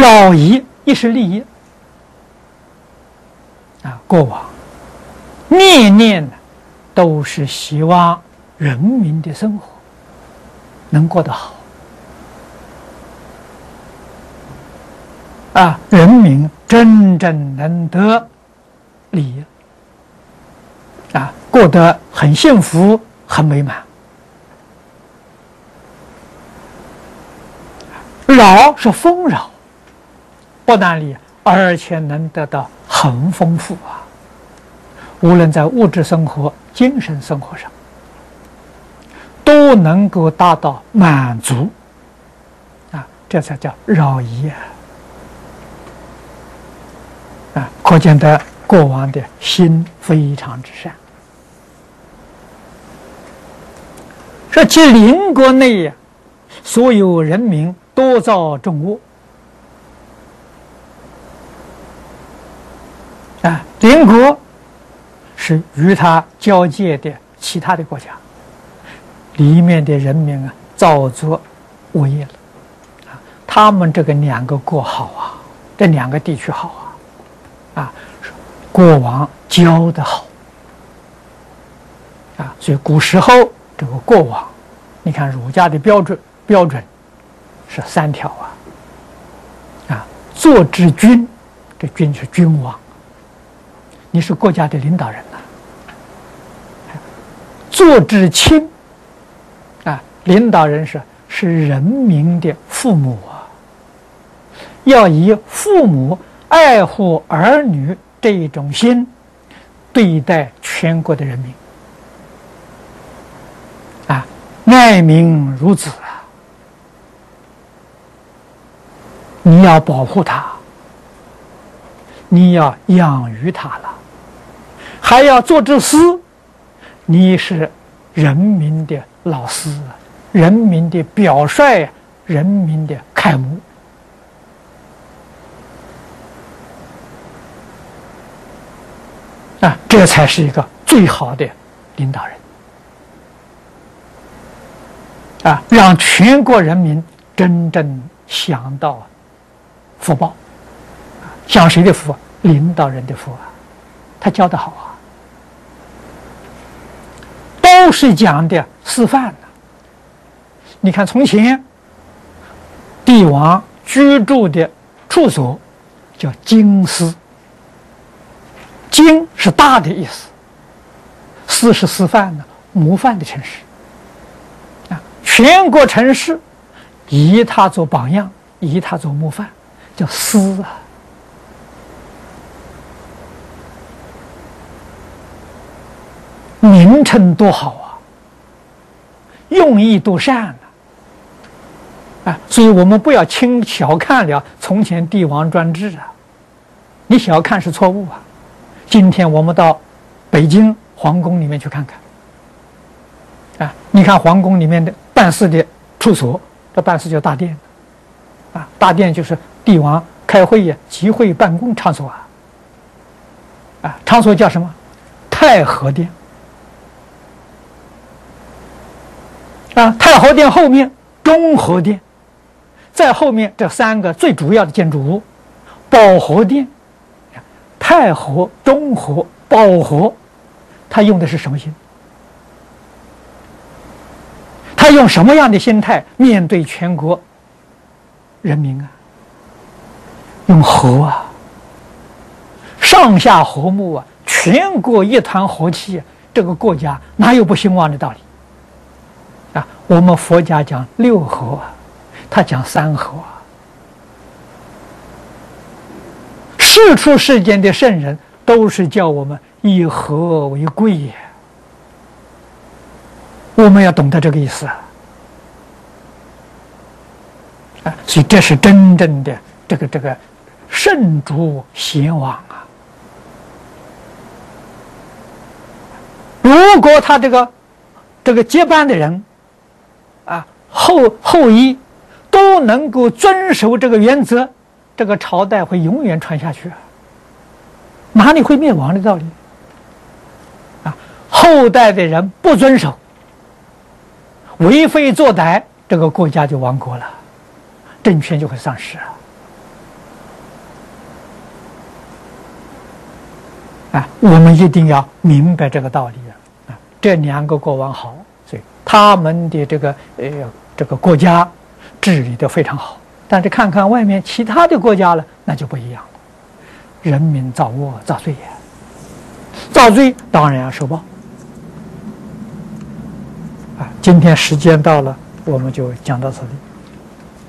扰夷亦是利益啊，过往念念都是希望人民的生活能过得好啊，人民真正能得利益啊，过得很幸福、很美满。饶是丰饶，不但利益，而且能得到很丰富啊！无论在物质生活、精神生活上，都能够达到满足啊，这才叫饶夷啊！可见得国王的心非常之善。说其邻国内所有人民多造众恶啊，邻国是与他交界的其他的国家，里面的人民啊，造作恶业了啊。他们这个两个国好啊，这两个地区好啊，国王教得好啊，所以古时候这个国王，你看儒家的标准是3条啊，做之君，这君是君王，你是国家的领导人呐。做之亲啊，领导人是人民的父母啊，要以父母爱护儿女这一种心对待全国的人民啊，爱民如子啊，你要保护他，你要养育他了，还要做之师，你是人民的老师，人民的表率，人民的楷模啊，这才是一个最好的领导人啊，让全国人民真正享到福报。享谁的福？领导人的福啊，他教得好啊，都是讲的示范的。你看从前帝王居住的处所叫京师，京是大的意思，师是示范的模范的城市啊，全国城市以它做榜样，以它做模范，叫师啊。名称多好啊，用意多善啊！所以我们不要小看了从前帝王专制啊，你小看是错误啊。今天我们到北京皇宫里面去看看啊，你看皇宫里面的办事的处所，这办事叫大殿啊，大殿就是帝王开会呀、集会办公场所啊，场所叫什么？太和殿。啊，太和殿后面中和殿，在后面这3个最主要的建筑物，保和殿、太和、中和、保和，他用的是什么心？他用什么样的心态面对全国人民啊？用和啊，上下和睦啊，全国一团和气啊，这个国家哪有不兴旺的道理？啊，我们佛家讲6和啊，他讲3和啊。世出世间的圣人都是叫我们以和为贵也，我们要懂得这个意思啊。所以这是真正的这个圣主贤王啊。如果他这个接班的人啊，后裔都能够遵守这个原则，这个朝代会永远传下去啊，哪里会灭亡的道理啊？后代的人不遵守，为非作歹，这个国家就亡国了，政权就会丧失啊，我们一定要明白这个道理啊！这两个国王好，所以他们的这个国家治理得非常好。但是看看外面其他的国家了，那就不一样了。人民造恶造罪呀，造罪当然要受报。啊，今天时间到了，我们就讲到这里。